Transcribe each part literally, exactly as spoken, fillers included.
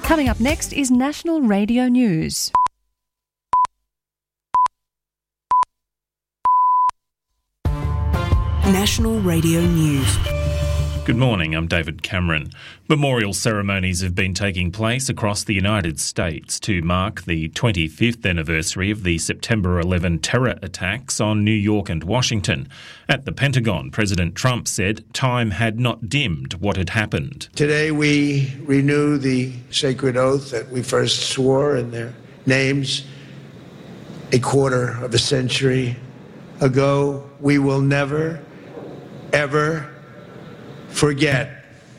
Coming up next is National Radio News. National Radio News. Good morning, I'm David Cameron. Memorial ceremonies have been taking place across the United States to mark the twenty-fifth anniversary of the September eleventh terror attacks on New York and Washington. At the Pentagon, President Trump said time had not dimmed what had happened. Today we renew the sacred oath that we first swore in their names a quarter of a century ago. We will never, ever forget.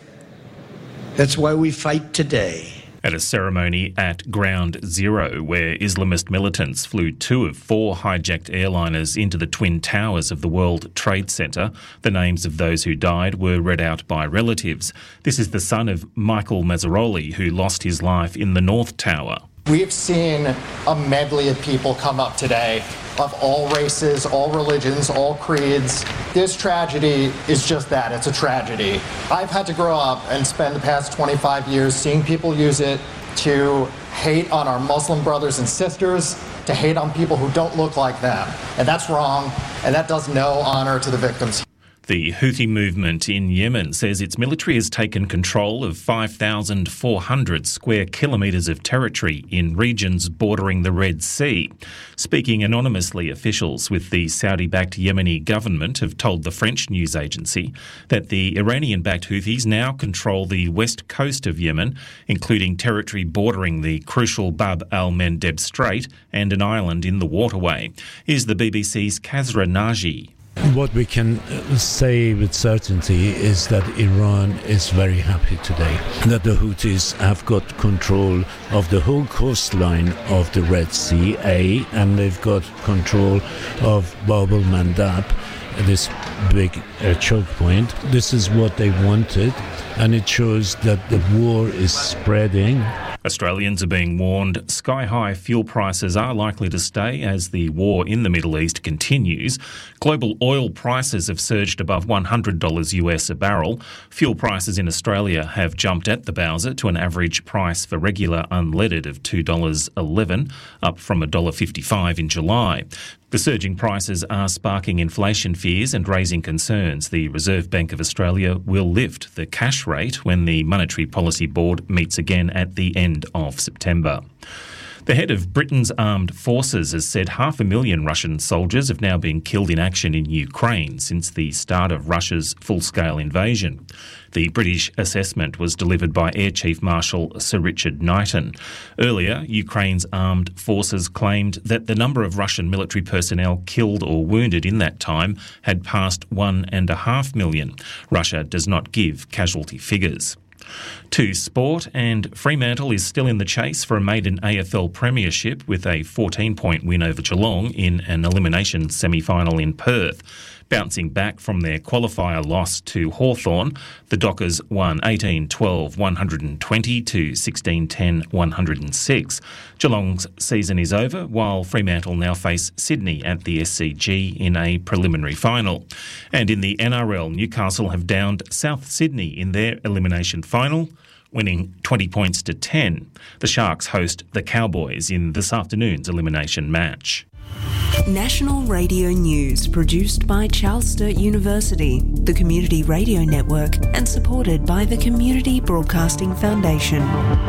That's why we fight today. At a ceremony at Ground Zero, where Islamist militants flew two of four hijacked airliners into the Twin Towers of the World Trade Center, the names of those who died were read out by relatives. This is the son of Michael Mazzaroli, who lost his life in the North Tower. We've seen a medley of people come up today, of all races, all religions, all creeds. This tragedy is just that, it's a tragedy. I've had to grow up and spend the past twenty-five years seeing people use it to hate on our Muslim brothers and sisters, to hate on people who don't look like them. And that's wrong, and that does no honor to the victims. The Houthi movement in Yemen says its military has taken control of five thousand four hundred square kilometres of territory in regions bordering the Red Sea. Speaking anonymously, officials with the Saudi-backed Yemeni government have told the French news agency that the Iranian-backed Houthis now control the west coast of Yemen, including territory bordering the crucial Bab al-Mandeb Strait and an island in the waterway. Here's the B B C's Kazra Naji. What we can say with certainty is that Iran is very happy today, that the Houthis have got control of the whole coastline of the Red Sea, A, and they've got control of Bab al-Mandab, this big uh, choke point. This is what they wanted, and it shows that the war is spreading. Australians are being warned sky-high fuel prices are likely to stay as the war in the Middle East continues. Global oil prices have surged above one hundred dollars U S a barrel. Fuel prices in Australia have jumped at the bowser to an average price for regular unleaded of two dollars eleven, up from one dollar fifty-five in July. The surging prices are sparking inflation fears and raising concerns the Reserve Bank of Australia will lift the cash rate when the Monetary Policy Board meets again at the end of September. The head of Britain's armed forces has said half a million Russian soldiers have now been killed in action in Ukraine since the start of Russia's full-scale invasion. The British assessment was delivered by Air Chief Marshal Sir Richard Knighton. Earlier, Ukraine's armed forces claimed that the number of Russian military personnel killed or wounded in that time had passed one and a half million. Russia does not give casualty figures. To sport, and Fremantle is still in the chase for a maiden A F L premiership with a fourteen-point win over Geelong in an elimination semi-final in Perth. Bouncing back from their qualifier loss to Hawthorn, the Dockers won eighteen twelve one twenty to sixteen ten one oh six. Geelong's season is over, while Fremantle now face Sydney at the S C G in a preliminary final. And in the N R L, Newcastle have downed South Sydney in their elimination final, winning twenty points to ten. The Sharks host the Cowboys in this afternoon's elimination match. National Radio News, produced by Charles Sturt University, the Community Radio Network, and supported by the Community Broadcasting Foundation.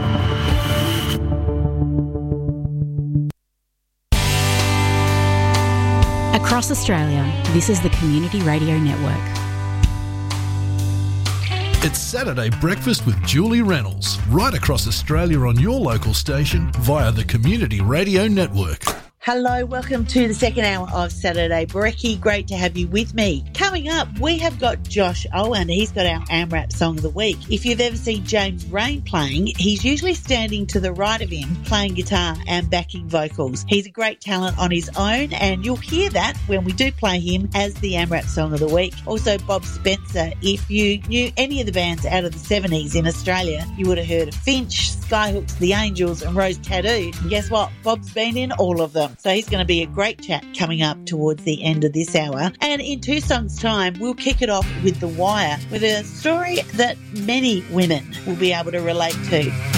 Across Australia, this is the Community Radio Network. It's Saturday Breakfast with Julie Reynolds, right across Australia on your local station via the Community Radio Network. Hello, welcome to the second hour of Saturday Brekkie. Great to have you with me. Coming up, we have got Josh Owen. He's got our AMRAP Song of the Week. If you've ever seen James Rain playing, he's usually standing to the right of him, playing guitar and backing vocals. He's a great talent on his own, and you'll hear that when we do play him as the AMRAP Song of the Week. Also, Bob Spencer. If you knew any of the bands out of the seventies in Australia, you would have heard of Finch, Skyhooks, The Angels and Rose Tattoo. And guess what? Bob's been in all of them. So he's going to be a great chat coming up towards the end of this hour. And in two songs' time, we'll kick it off with The Wire, with a story that many women will be able to relate to.